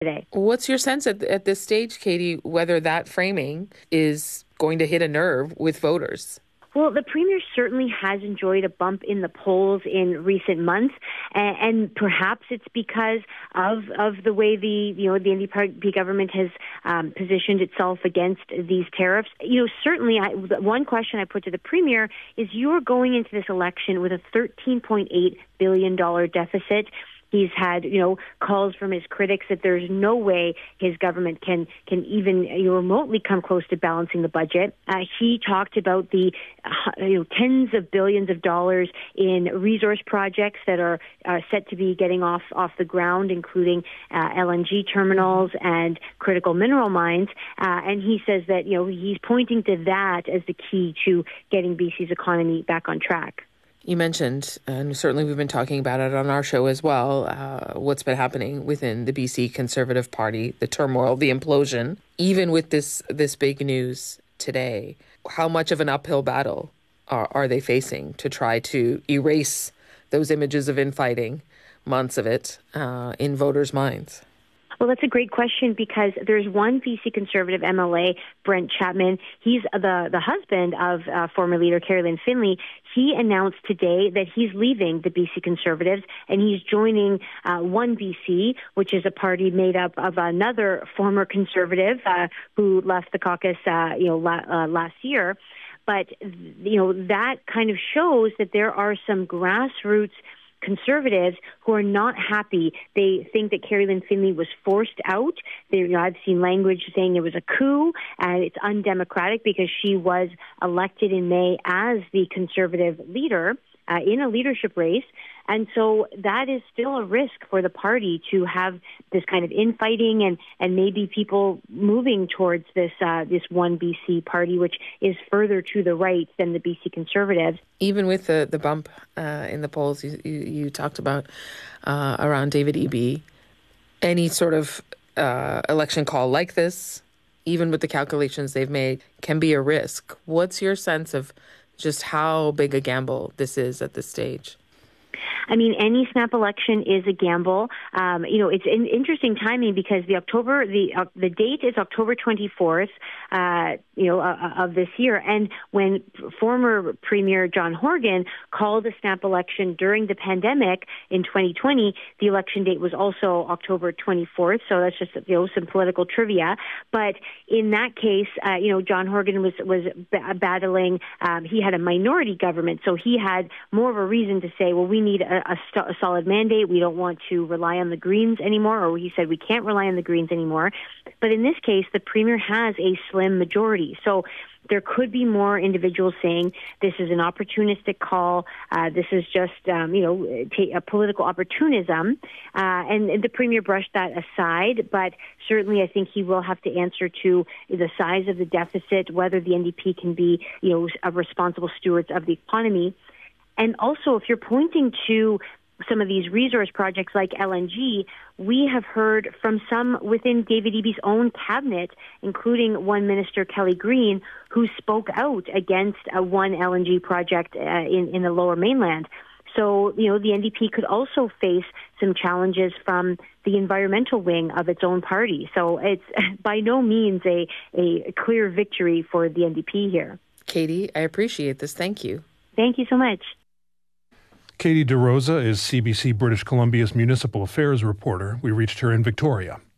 today. What's your sense at this stage, Katie, whether that framing is going to hit a nerve with voters? Well, the Premier certainly has enjoyed a bump in the polls in recent months, and perhaps it's because of the way the NDP government has positioned itself against these tariffs. Certainly, one question I put to the Premier is: you are going into this election with a $13.8 billion deficit. He's had, calls from his critics that there's no way his government can even remotely come close to balancing the budget. He talked about the tens of billions of dollars in resource projects that are set to be getting off the ground, including LNG terminals and critical mineral mines. And he says that he's pointing to that as the key to getting BC's economy back on track. You mentioned, and certainly we've been talking about it on our show as well, what's been happening within the BC Conservative Party, the turmoil, the implosion. Even with this big news today, how much of an uphill battle are they facing to try to erase those images of infighting, months of it, in voters' minds? Well, that's a great question because there's one BC Conservative MLA, Brent Chapman. He's the husband of former leader Carolyn Finley. He announced today that he's leaving the BC Conservatives and he's joining One BC, which is a party made up of another former Conservative who left the caucus, last year. But that kind of shows that there are some grassroots Conservatives who are not happy. They think that Carolyn Finley was forced out. I've seen language saying it was a coup and it's undemocratic because she was elected in May as the Conservative leader in a leadership race. And so that is still a risk for the party to have this kind of infighting and maybe people moving towards this One BC party, which is further to the right than the BC Conservatives. Even with the bump in the polls you talked about around David Eby, any sort of election call like this, even with the calculations they've made, can be a risk. What's your sense of just how big a gamble this is at this stage? I mean, any snap election is a gamble. It's an interesting timing because the date is October 24th, of this year. And when former Premier John Horgan called a snap election during the pandemic in 2020, the election date was also October 24th. So that's just, some political trivia. But in that case, John Horgan was battling, he had a minority government. So he had more of a reason to say, well, we need a solid mandate. We don't want to rely on the Greens anymore, or he said we can't rely on the Greens anymore. But in this case, the Premier has a slim majority. So there could be more individuals saying this is an opportunistic call. This is just, a political opportunism. And the Premier brushed that aside. But certainly I think he will have to answer to the size of the deficit, whether the NDP can be, responsible stewards of the economy. And also, if you're pointing to some of these resource projects like LNG, we have heard from some within David Eby's own cabinet, including one minister, Kelly Green, who spoke out against one LNG project in the Lower Mainland. So, the NDP could also face some challenges from the environmental wing of its own party. So it's by no means a clear victory for the NDP here. Katie, I appreciate this. Thank you. Thank you so much. Katie DeRosa is CBC British Columbia's municipal affairs reporter. We reached her in Victoria.